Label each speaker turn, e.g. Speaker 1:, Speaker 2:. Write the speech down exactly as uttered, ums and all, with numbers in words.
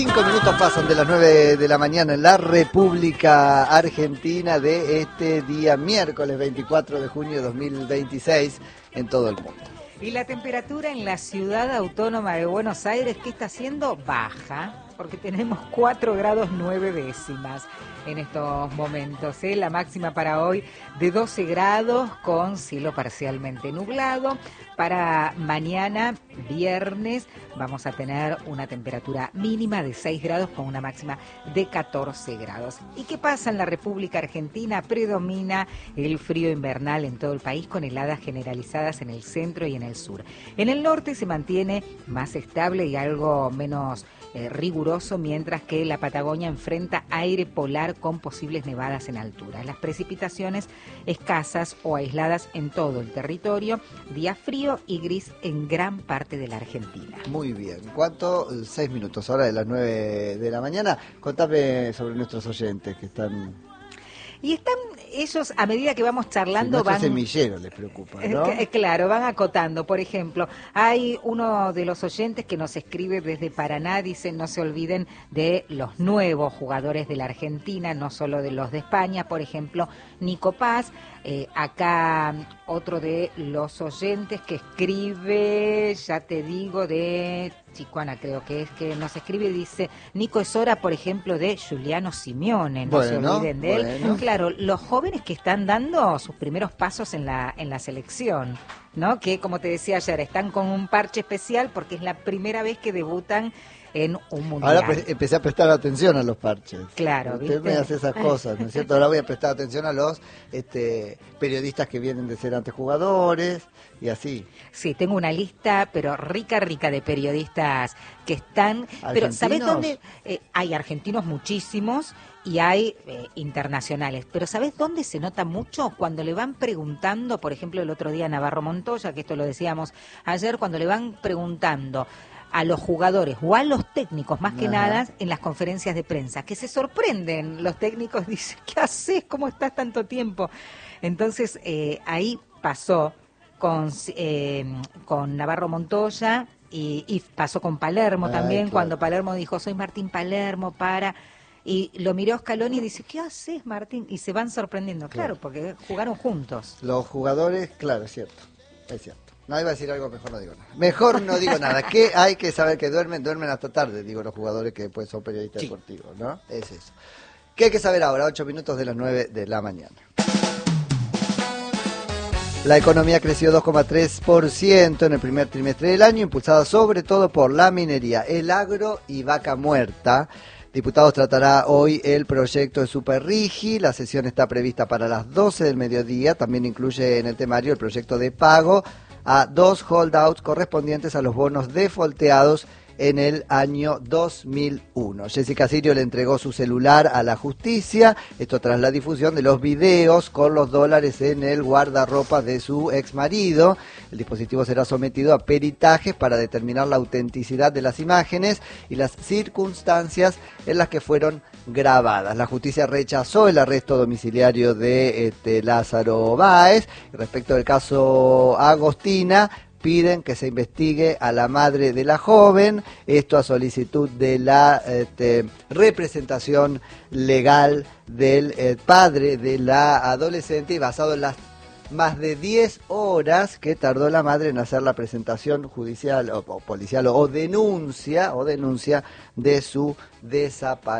Speaker 1: Cinco minutos pasan de las nueve de la mañana en la República Argentina de este día miércoles veinticuatro de junio de dos mil veintiséis en todo el mundo.
Speaker 2: Y la temperatura en la ciudad autónoma de Buenos Aires, ¿qué está haciendo? Baja, porque tenemos cuatro grados nueve décimas en estos momentos, ¿eh? La máxima para hoy de doce grados con cielo parcialmente nublado. Para mañana, viernes, vamos a tener una temperatura mínima de seis grados con una máxima de catorce grados. ¿Y qué pasa en la República Argentina? Predomina el frío invernal en todo el país con heladas generalizadas en el centro y en el sur. En el norte se mantiene más estable y algo menos eh, riguroso, mientras que la Patagonia enfrenta aire polar con posibles nevadas en altura. Las precipitaciones escasas o aisladas en todo el territorio, día frío y gris en gran parte de la Argentina.
Speaker 1: Muy bien. ¿Cuánto? Seis minutos, ahora de las nueve de la mañana. Contame sobre nuestros oyentes que están...
Speaker 2: Y están ellos, a medida que vamos charlando,
Speaker 1: sí,
Speaker 2: van...
Speaker 1: semilleros les preocupa, ¿no?
Speaker 2: Eh, claro, van acotando. Por ejemplo, hay uno de los oyentes que nos escribe desde Paraná, dice, no se olviden de los nuevos jugadores de la Argentina, no solo de los de España, por ejemplo, Nico Paz. Eh, acá otro de los oyentes que escribe, ya te digo, de Chicuana creo que es, que nos escribe y dice, Nico, es hora, por ejemplo, de Giuliano Simeone, no bueno, se olviden de él. Bueno. Claro, los jóvenes que están dando sus primeros pasos en la, en la selección, ¿no? Que, como te decía ayer, están con un parche especial porque es la primera vez que debutan en un mundial.
Speaker 1: Ahora pre- empecé a prestar atención a los parches.
Speaker 2: Claro,
Speaker 1: Usted
Speaker 2: ¿viste?
Speaker 1: me hace esas cosas, ¿no es cierto? Ahora voy a prestar atención a los este, periodistas que vienen de ser antes jugadores y así.
Speaker 2: Sí, tengo una lista, pero rica, rica de periodistas que están... Pero ¿sabés dónde? Eh, hay argentinos muchísimos y hay eh, internacionales. Pero ¿sabés dónde se nota mucho? Cuando le van preguntando, por ejemplo, el otro día Navarro Montoya, que esto lo decíamos ayer, cuando le van preguntando a los jugadores o a los técnicos, más que Ajá. nada, en las conferencias de prensa, que se sorprenden. Los técnicos dicen, ¿qué haces? ¿Cómo estás tanto tiempo? Entonces, eh, ahí pasó con, eh, con Navarro Montoya y, y pasó con Palermo Ay, también, claro. Cuando Palermo dijo, soy Martín Palermo, para... Y lo miró Scaloni y dice, ¿qué haces, Martín? Y se van sorprendiendo, claro, claro, porque jugaron juntos.
Speaker 1: Los jugadores, claro, es cierto, es cierto. No, iba a decir algo, mejor no digo nada. Mejor no digo nada. ¿Qué hay que saber que duermen? Duermen hasta tarde, digo los jugadores que después son periodistas sí. deportivos, ¿no? Es eso. ¿Qué hay que saber ahora? Ocho minutos de las nueve de la mañana. La economía creció dos coma tres por ciento en el primer trimestre del año, impulsada sobre todo por la minería, el agro y vaca muerta. Diputados tratará hoy el proyecto de Superrigi. La sesión está prevista para las doce del mediodía. También incluye en el temario el proyecto de pago a dos holdouts correspondientes a los bonos defolteados en el año dos mil uno. Jessica Sirio le entregó su celular a la justicia, esto tras la difusión de los videos con los dólares en el guardarropa de su exmarido. El dispositivo será sometido a peritajes para determinar la autenticidad de las imágenes y las circunstancias en las que fueron grabadas. La justicia rechazó el arresto domiciliario de este, Lázaro Báez. Respecto del caso Agostina, piden que se investigue a la madre de la joven, esto a solicitud de la este, representación legal del eh, padre de la adolescente y basado en las más de diez horas que tardó la madre en hacer la presentación judicial o, o policial o, o denuncia o denuncia de su desaparición.